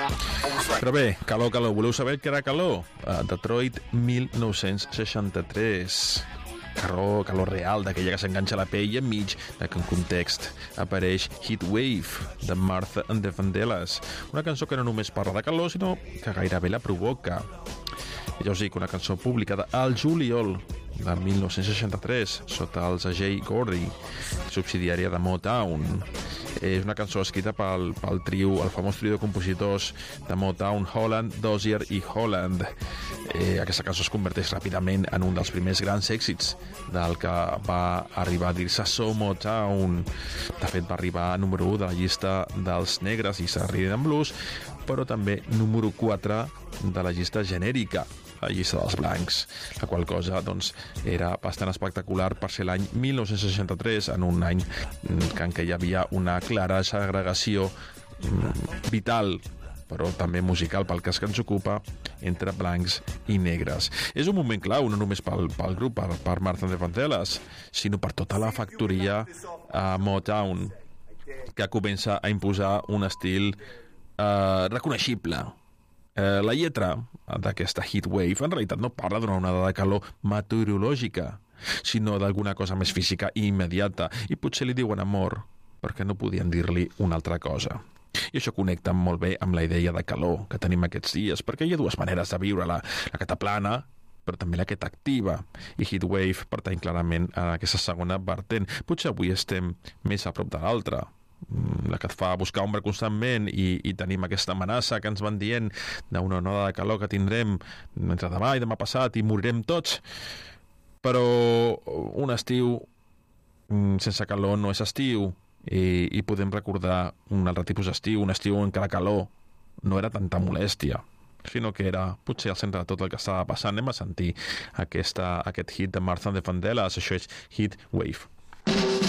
Però bé, calor. Voleu saber què era calor? Detroit 1963. Calor real, d'aquella que s'enganxa a la pell, i enmig d'aquest context apareix Heat Wave, de Martha and the Vandellas, una cançó que no només parla de calor, sinó que gairebé la provoca. Ja us dic, una cançó publicada al juliol de 1963 sota el segell Gordy, subsidiària de Motown. És una cançó escrita pel trio, el famós trio de compositors de Motown, Holland, Dozier i Holland. Aquesta cançó es converteix ràpidament en un dels primers grans èxits del que va arribar a dir-se So Motown. De fet, va arribar a número 1 de la llista dels negres, llista de Rhythm and Blues, però també número 4 de la llista genèrica, la llista dels blancs, la qual cosa doncs, era bastant espectacular per ser l'any 1963, en un any en què hi havia una clara segregació vital, però també musical pel cas que ens ocupa, entre blancs i negres. És un moment clau, no només pel grup, per Martha and the Vandellas, sinó per tota la factoria Motown, que comença a imposar un estil reconeixible. La lletra d'aquesta Heat Wave en realitat no parla d'una onada de calor meteorològica, sinó d'alguna cosa més física i immediata, i potser li diuen amor perquè no podien dir-li una altra cosa. I això connecta molt bé amb la idea de calor que tenim aquests dies, perquè hi ha dues maneres de viure-la, la que t'aplana, però també la que t'activa, i Heat Wave pertany clarament a aquesta segona vertent. Potser avui estem més a prop de l'altra, la que et fa buscar ombra constantment, i tenim aquesta amenaça que ens van dient d'una onada de calor que tindrem entre demà i demà passat i morirem tots. Però un estiu sense calor no és estiu, i podem recordar un altre tipus d'estiu, un estiu en què la calor no era tanta molèstia, sinó que era potser al centre de tot el que estava passant. Anem a sentir aquest hit de Martha and the Vandellas. Això és Heat Wave.